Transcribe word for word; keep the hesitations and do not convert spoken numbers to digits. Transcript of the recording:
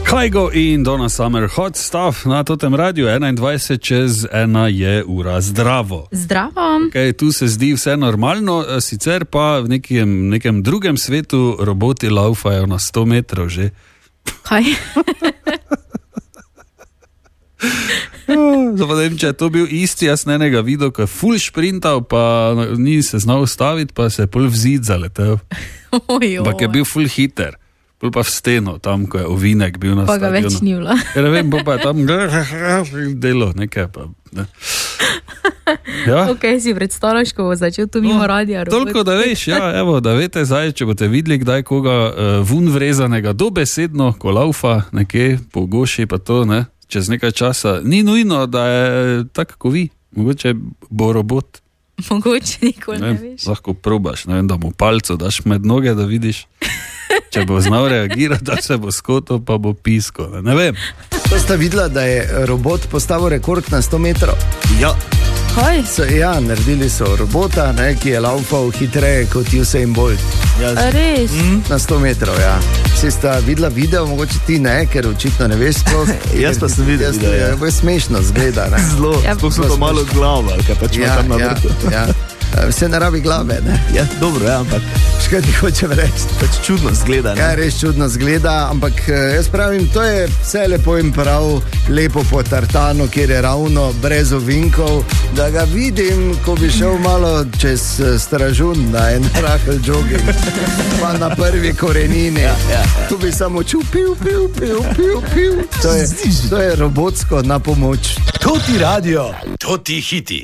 Kygo in Donna Summer, hot stuff na totem radiju, enaindvajset čez ena je ura. Zdravo. Zdravo. Okay, tu se zdi vse normalno, sicer pa v nekem, nekem drugem svetu roboti laufajo na sto metrov že. Kaj? Zavedam, če je to bil isti, jaz nenega videl, ko je ful šprintal, pa ni se znal ustaviti, pa se je pol v zid zaletel. Ampak je bil ful hiter. Pol pa v steno, tam, ko je ovinek bil na pa stadionu. Pa ga več ni bilo. Ja, ne vem, pa je tam delo, nekaj pa. Ne. Ja? Ok, si predstavljaš, ko bo začel tu mimo no, radija. Toliko, da veš, ja, evo, da veste zdaj, če boste videli kdaj koga uh, vun vrezanega, dobesedno, ko laufa nekje po goši, pa to, ne, čez nekaj časa. Ni nujno, da je tako, ko vi. Mogoče bo robot. Mogoče nikoli ne, ne veš. Lahko probaš, ne vem, da mu palco daš med noge, da vidiš. Če bo znal reagirati, da se bo skotil, pa bo pisko. Ne, ne vem. To sta videla, da je robot postavil rekord na sto metrov? Ja. Kaj? So, ja, naredili so robota, ne, ki je laufal hitreje kot Usain Bolt. Ja, res? Mm, na sto metrov, ja. Si sta videla video, mogoče ti ne, ker očitno ne veš sploh. Jaz pa sem videl video, ja. Je smešno zgleda, ne. Zelo, ja, sploh so to malo glava, kaj pač ima ja, tam na ja, vrtu. Ja. Vse ne rabi glave, ne? Ja, dobro, ja, ampak škaj ti hočem reči? Pač čudno zgleda, ne? Ja, res čudno zgleda, ampak jaz pravim, to je vse lepo in prav, lepo po tartanu, kjer je ravno, brez ovinkov, da ga vidim, ko bi šel malo čez Stražun na en rahel jogging, pa na prvi korenini. Ja, ja, ja. Tu bi samo čul, piv, piv, piv, piv, piv. To je, to je robotsko na pomoč. To ti radio, to ti hiti.